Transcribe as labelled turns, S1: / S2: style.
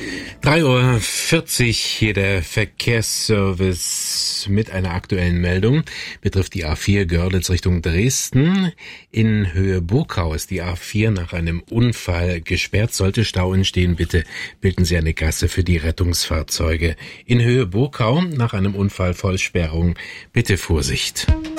S1: 3:40 Uhr, hier der Verkehrsservice mit einer aktuellen Meldung. Betrifft die A4 Görlitz Richtung Dresden. In Höhe Burkau ist die A4 nach einem Unfall gesperrt. Sollte Stau entstehen, bitte bilden Sie eine Gasse für die Rettungsfahrzeuge. In Höhe Burkau nach einem Unfall Vollsperrung, bitte Vorsicht.